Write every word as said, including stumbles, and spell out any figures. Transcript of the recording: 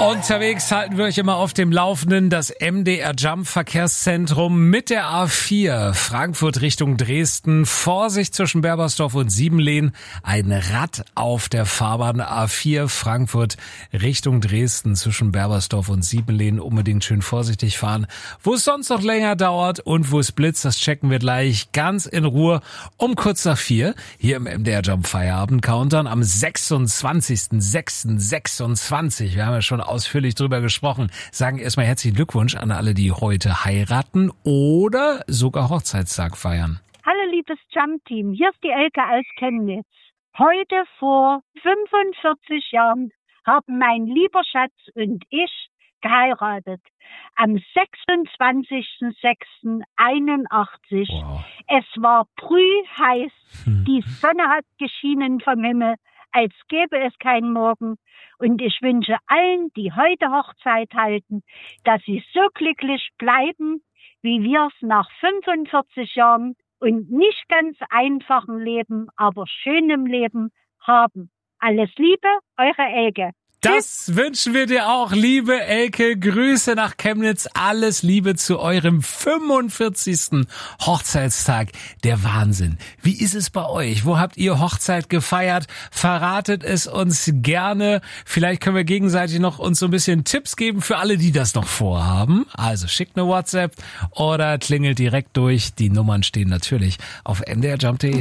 Unterwegs halten wir euch immer auf dem Laufenden. Das M D R Jump Verkehrszentrum mit der A vier Frankfurt Richtung Dresden. Vorsicht zwischen Berbersdorf und Siebenlehn. Ein Rad auf der Fahrbahn A vier Frankfurt Richtung Dresden zwischen Berbersdorf und Siebenlehn. Unbedingt schön vorsichtig fahren. Wo es sonst noch länger dauert und wo es blitzt, das checken wir gleich ganz in Ruhe um kurz nach vier. Hier im M D R Jump Feierabend Countdown am sechsundzwanzigsten sechsten sechsundzwanzig. Wir haben ja schon ausführlich drüber gesprochen. Sagen erstmal herzlichen Glückwunsch an alle, die heute heiraten oder sogar Hochzeitstag feiern. Hallo liebes Jump-Team, hier ist die Elke aus Chemnitz. Heute vor fünfundvierzig Jahren haben mein lieber Schatz und ich geheiratet. Am sechsundzwanzigsten sechsten einundachtzig. Wow. Es war brühheiß. Hm. Die Sonne hat geschienen vom Himmel, als gäbe es keinen Morgen. Und ich wünsche allen, die heute Hochzeit halten, dass sie so glücklich bleiben, wie wir es nach fünfundvierzig Jahren und nicht ganz einfachen Leben, aber schönem Leben haben. Alles Liebe, eure Elke. Das wünschen wir dir auch, liebe Elke. Grüße nach Chemnitz. Alles Liebe zu eurem fünfundvierzigsten Hochzeitstag. Der Wahnsinn. Wie ist es bei euch? Wo habt ihr Hochzeit gefeiert? Verratet es uns gerne. Vielleicht können wir gegenseitig noch uns so ein bisschen Tipps geben für alle, die das noch vorhaben. Also schickt eine WhatsApp oder klingelt direkt durch. Die Nummern stehen natürlich auf m d r jump punkt d e.